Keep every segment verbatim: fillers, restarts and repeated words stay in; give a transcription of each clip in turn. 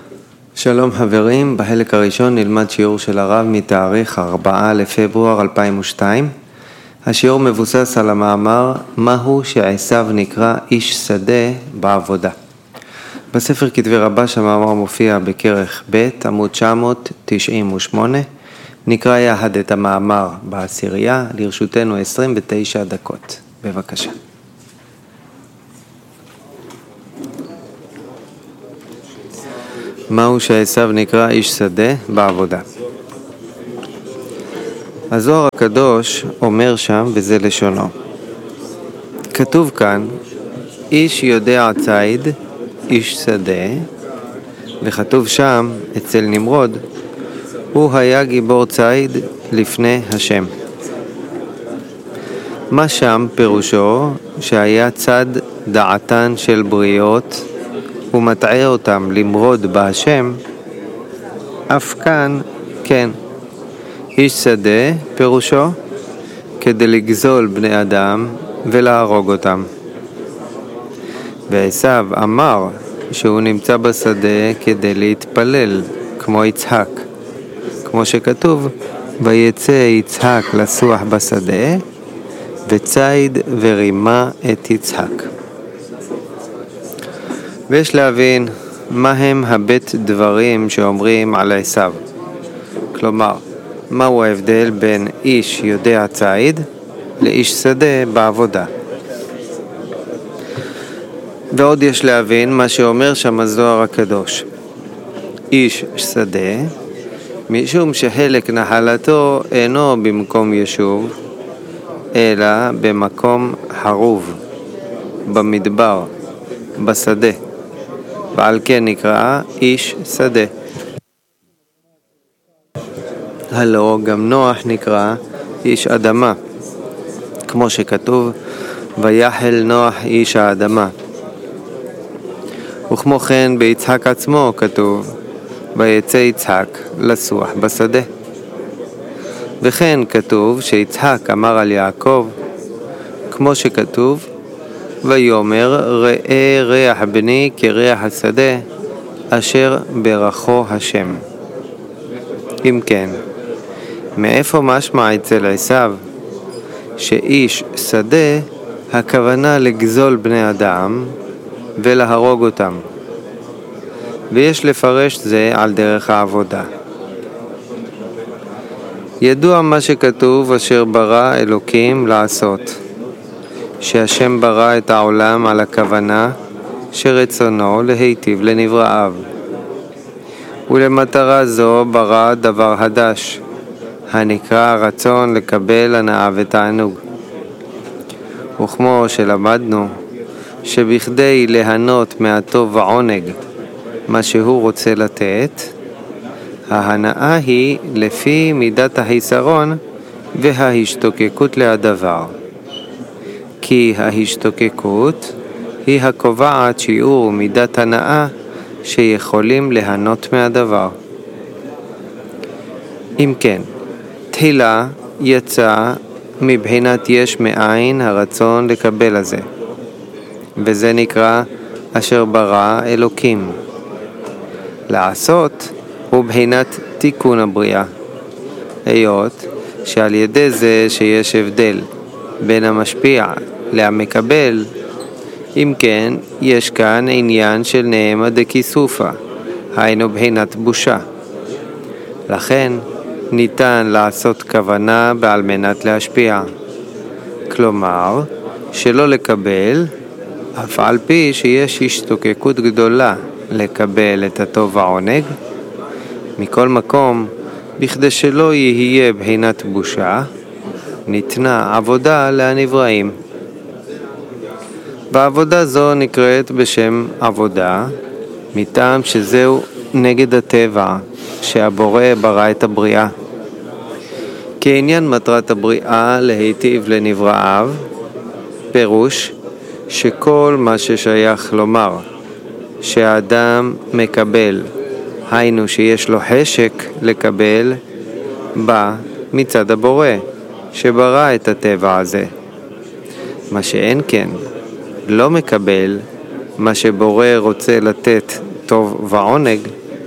שלום חברים, בחלק הראשון נלמד שיעור של הרב מתאריך ארבעה לפברואר אלפיים ושתיים. השיעור מבוסס על המאמר מהו שעשיו נקרא איש שדה בעבודה. בספר כתבי רבש המאמר מופיע בכרך ב' עמוד תשע מאות תשעים ושמונה. נקרא יחד את המאמר בעשירייה, לרשותנו עשרים ותשע דקות. בבקשה. מהו שעשיו נקרא איש שדה בעבודה. הזוהר הקדוש אומר שם, וזה לשונו. כתוב כאן, איש יודע ציד, איש שדה, וכתוב שם, אצל נמרוד, הוא היה גיבור ציד לפני השם. מה שם פירושו שהיה צד דעתן של בריות, ומטעה אותם למרוד בהשם, אף כאן כן. איש שדה פירושו כדי לגזול בני אדם ולהרוג אותם. ועשיו אמר שהוא נמצא בשדה כדי להתפלל כמו יצחק, כמו שכתוב, ויצא יצחק לסוח בשדה וציד ורימה את יצחק. ויש להבין מהם הבית דברים שאומרים על עשיו. כלומר, מהו ההבדל בין איש יודע ציד לאיש שדה בעבודה. ועוד יש להבין מה שאומר שם הזוהר הקדוש. איש שדה, משום שחלק נחלתו אינו במקום יישוב, אלא במקום חרוב, במדבר, בשדה. ועל כן נקרא איש שדה. הלא גם נוח נקרא איש אדמה, כמו שכתוב, ויחל נוח איש האדמה. וכמו כן ביצחק עצמו כתוב, ויצא יצחק לסוח בשדה. וכן כתוב שיצחק אמר על יעקב, כמו שכתוב, ויאמר ראה ריח בני כריח השדה אשר ברכו השם. אם כן, מאיפה משמע אצל עשיו שאיש שדה הכוונה לגזול בני אדם ולהרוג אותם, ויש לפרש זה על דרך העבודה. ידוע מה שכתוב אשר ברא אלוקים לעשות, שהשם ברא את העולם על הכוונה שרצונו להיטיב לנבראיו, ולמטרה זו ברא דבר חדש הנקרא רצון לקבל הנאה ותענוג. וכמו שלמדנו שבכדי ליהנות מהטוב ועונג מה שהוא רוצה לתת, ההנאה היא לפי מידת החיסרון וההשתוקקות להדבר, כי ההשתוקקות היא הקובעת שיעור מידת הנאה שיכולים ליהנות מהדבר. אם כן, תחילה יצא מבחינת יש מאין הרצון לקבל הזה, וזה נקרא אשר ברא אלוקים. לעשות הוא בחינת תיקון הבריאה, היות שעל ידי זה שיש הבדל בין המשפיע למקבל, אם כן יש כאן עניין של נעמה דקיסופה, היינו בחינת בושה. לכן ניתן לעשות כוונה בעל מנת להשפיע, כלומר שלא לקבל, אף על פי שיש השתוקקות גדולה לקבל את הטוב והעונג. מכל מקום, בכדי שלא יהיה בחינת בושה, ניתנה עבודה לנבראים. ועבודה זו נקראת בשם עבודה, מטעם שזהו נגד הטבע שהבורא ברא את הבריאה. כעניין מטרת הבריאה להיטיב לנבראיו, פירוש שכל מה ששייך לומר שהאדם מקבל, היינו שיש לו חשק לקבל, בא מצד הבורא שברא את הטבע הזה. מה שאין כן, לא מקבל מה שבורא רוצה לתת טוב ועונג,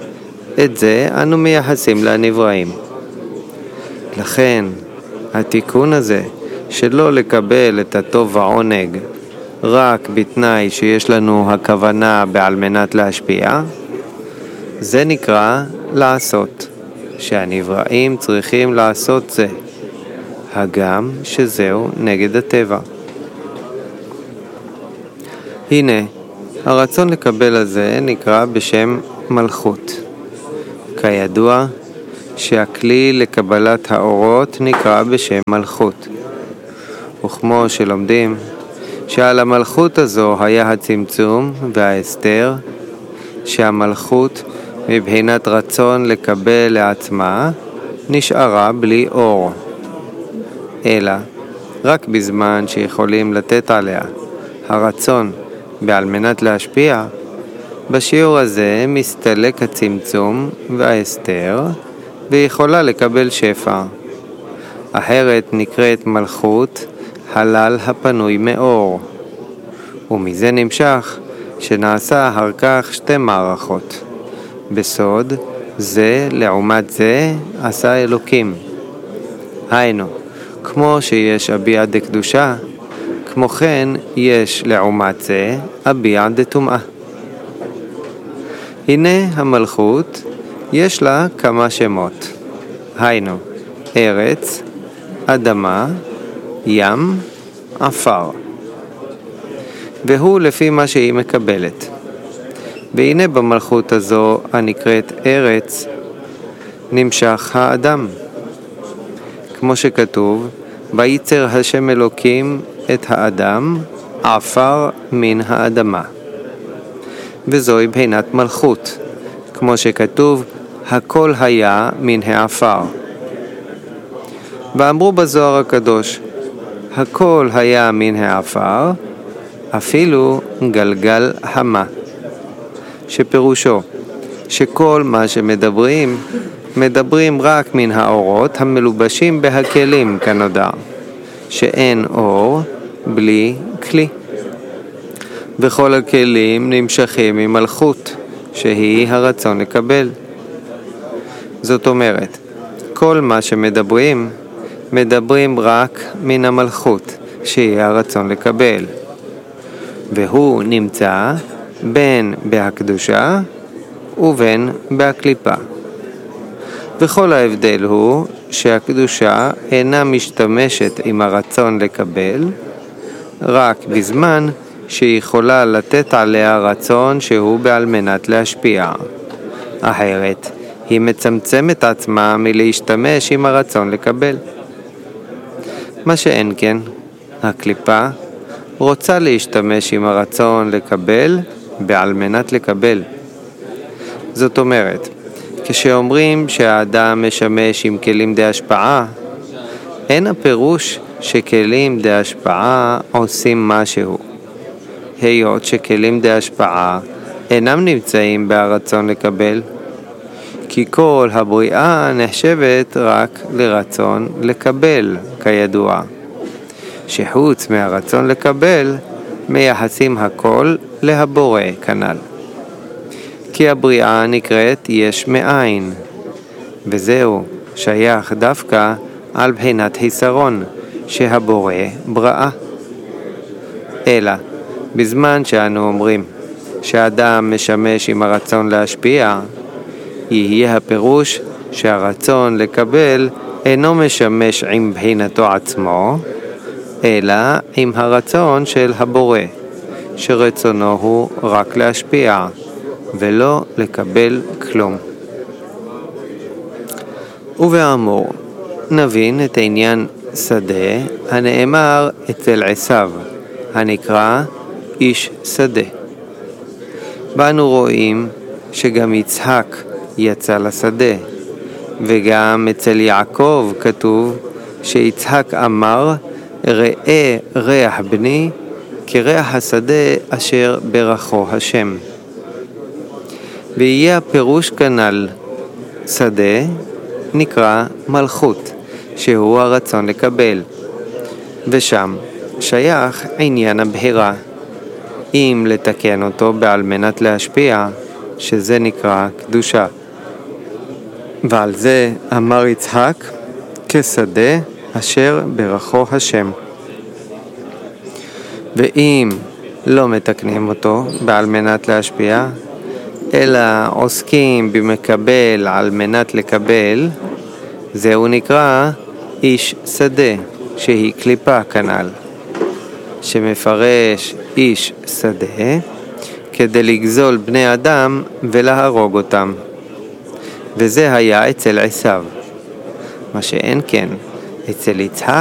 את זה אנו מייחסים לנבראים. לכן, התיקון הזה שלא לקבל את הטוב והעונג רק בתנאי שיש לנו הכוונה בעל מנת להשפיע, זה נקרא לעשות, שהנבראים צריכים לעשות זה, הגם שזהו נגד הטבע. הנה, הרצון לקבל הזה נקרא בשם מלכות. כידוע שהכלי לקבלת האורות נקרא בשם מלכות. וכמו שלומדים שעל המלכות הזו היה הצמצום וההסתר, שהמלכות מבחינת רצון לקבל לעצמה נשארה בלי אור, אלא רק בזמן שיכולים לתת עליה הרצון בעל מנת להשפיע, בשיעור הזה מסתלק הצמצום וההסתר ויכולה לקבל שפע. אחרת נקראת מלכות הלל הפנוי מאור, ומזה נמשך שנעשה אחר כך שתי מערכות. בסוד, זה לעומת זה עשה אלוקים. היינו, כמו שיש אביע דקדושה, כמו כן יש לעומת זה אביע דטומאה. הנה המלכות יש לה כמה שמות. היינו, ארץ, אדמה, ים, עפר. והוא לפי מה שהיא מקבלת. והנה במלכות הזו הנקראת ארץ נמשך האדם. כמו שכתוב, וייצר השם אלוקים את האדם עפר מן האדמה. וזוהי בחינת מלכות, כמו שכתוב, הכל היה מן העפר. ואמרו בזוהר הקדוש, הכל היה מן העפר, אפילו גלגל המה. שפירושו, שכל מה שמדברים, מדברים רק מן האורות המלובשים בהכלים כנודע, שאין אור בלי כלי. וכל הכלים נמשכים ממלכות, שהיא הרצון לקבל. זאת אומרת, כל מה שמדברים, מדברים רק מן המלכות, שהיא הרצון לקבל. והוא נמצא בין בהקדושה ובין בהקליפה. וכל ההבדל הוא שהקדושה אינה משתמשת עם הרצון לקבל, רק בזמן שהיא יכולה לתת עליה רצון שהוא בעל מנת להשפיע. אחרת, היא מצמצמת עצמה מלהשתמש עם הרצון לקבל. מה שאין כן, הקליפה רוצה להשתמש עם הרצון לקבל בעל מנת לקבל. זאת אומרת, כשאומרים שהאדם משמש עם כלים די השפעה, אין הפירוש שכלים די השפעה עושים משהו. היות שכלים די השפעה אינם נמצאים ברצון לקבל, כי כל הבריאה נחשבת רק לרצון לקבל, כידוע. שחוץ מהרצון לקבל, מייחסים הכל להבורא כנ"ל. כי הבריאה נקראת יש מאין, וזהו שייך דווקא על בחינת חיסרון, שהבורא בראה. אלא, בזמן שאנו אומרים שהאדם משמש עם הרצון להשפיע, יהיה הפירוש שהרצון לקבל אינו משמש עם בחינתו עצמו, אלא עם הרצון של הבורא, שרצונו הוא רק להשפיע, ולא לקבל כלום. ובאמור, נבין את העניין שדה הנאמר אצל עשיו, הנקרא איש שדה. ואנו רואים שגם יצחק יצא לשדה, וגם אצל יעקב כתוב שיצחק אמר, ראה ריח בני כריח השדה אשר ברכו השם. ויהיה הפירוש כנ"ל, שדה נקרא מלכות, שהוא הרצון לקבל, ושם שייך עניין הבחירה, אם לתקן אותו בעל מנת להשפיע, שזה נקרא קדושה. ועל זה אמר יצחק, כשדה אשר ברכו השם. ואם לא מתקנים אותו בעל מנת להשפיע, אלא עוסקים במקבל על מנת לקבל, זהו נקרא איש שדה, שהיא קליפה כנ"ל, שמפרש איש שדה כדי לגזול בני אדם ולהרוג אותם. וזה היה אצל עשיו, מה שאין כן אצל יצחק.